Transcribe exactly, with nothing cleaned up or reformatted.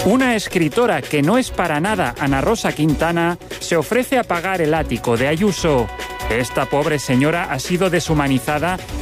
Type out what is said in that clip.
Una escritora que no es para nada Ana Rosa Quintana se ofrece a pagar el ático de Ayuso. Esta pobre señora ha sido deshumanizada